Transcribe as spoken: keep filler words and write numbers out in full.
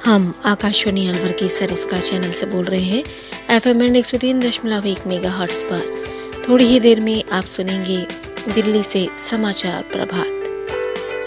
हम आकाशवाणी अलवर की सरिस्का चैनल से बोल रहे हैं एफएम एक सौ तीन दशमलव एक मेगा हर्ट्ज पर। थोड़ी ही देर में आप सुनेंगे दिल्ली से समाचार प्रभात।